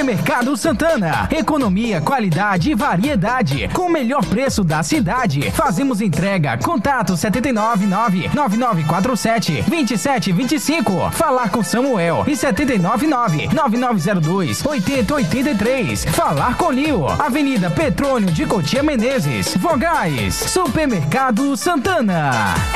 Supermercado Santana. Economia, qualidade e variedade. Com o melhor preço da cidade. Fazemos entrega. Contato 799-9947-2725. Falar com Samuel. E 799-9902-8083. Falar com Lio. Avenida Petrônio de Cotia Menezes. Vogais. Supermercado Santana.